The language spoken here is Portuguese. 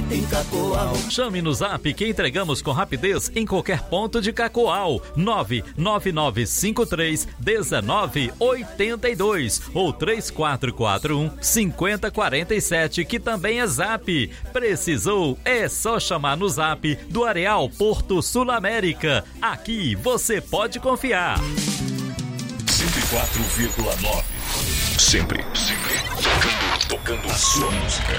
tem Cacoal. Chame no Zap que entregamos com rapidez em qualquer ponto de Cacoal. 999531982 ou 3441-5047, que também é Zap. Precisou? É só chamar no Zap do Areal Porto Sul América. Aqui você pode confiar. 104,9. Sempre tocando a sua música.